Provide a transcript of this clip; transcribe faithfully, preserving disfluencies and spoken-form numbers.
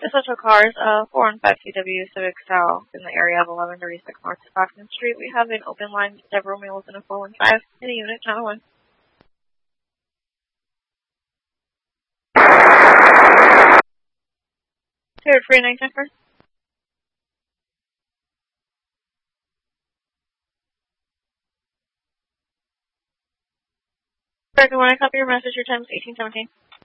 Essential cars, uh, four one five T W Civic South in the area of eleven thirty-six North Stockton Street. We have an open line, Deborah Romeo in a four one five in a unit, channel one. Cleared for nine ten first. Correct, when I copy your message, your time is eighteen seventeen.